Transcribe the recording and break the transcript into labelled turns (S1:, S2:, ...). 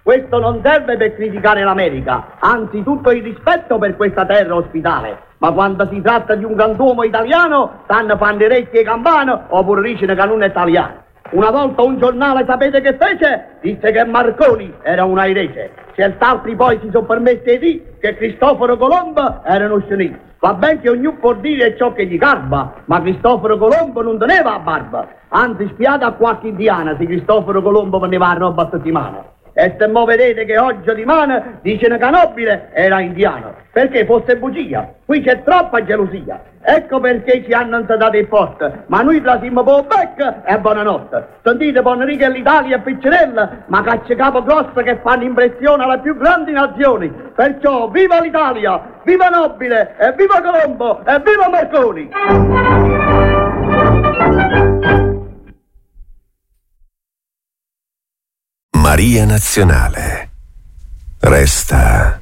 S1: Questo non serve per criticare l'America, anzi tutto il rispetto per questa terra ospitale. Ma quando si tratta di un grand'uomo italiano, stanno fanno orecchie campane oppure dicono che non è italiano. Una volta un giornale, sapete che fece? Disse che Marconi era un airese. Cert'altri poi si sono permessi di dire che Cristoforo Colombo era uno scenista. Va ben che ognuno può dire ciò che gli garba, ma Cristoforo Colombo non teneva la barba. Anzi, spiate a qualche indiana se Cristoforo Colombo veneva a roba a settimana. E se mo vedete che oggi di mano dicono che Nobile era indiano, perché fosse bugia. Qui c'è troppa gelosia. Ecco perché ci hanno insetato il posto. Ma noi plasimmo po' becco e buonanotte. Sentite, Bonriga e l'Italia e Piccinella, ma caccia capo grosso che fanno impressione alle più grandi nazioni. Perciò viva l'Italia, viva Nobile, e viva Colombo, e viva Marconi!
S2: Maria Nazionale resta